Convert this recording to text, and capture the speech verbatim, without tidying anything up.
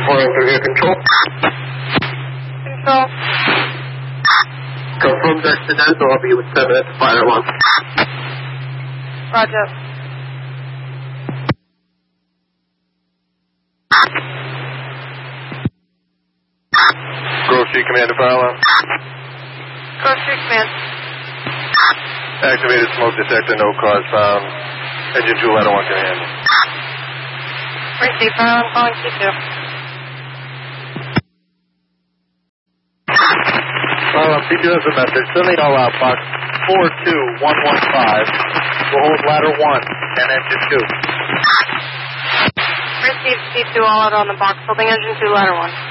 Morning through here, control. Control. Confirmed accidental, I'll be with seven at the fire alarm. Roger. Grove Street Command to fire alarm. Grove Street Command. Activated smoke detector, no cause found. Engine two, ladder one command. Receive, fire alarm calling T two. Fire alarm, T two has a message. Sending all out, box four two one one five. We'll hold ladder one and engine two. Receive T two, all out on the box, holding engine two, ladder one.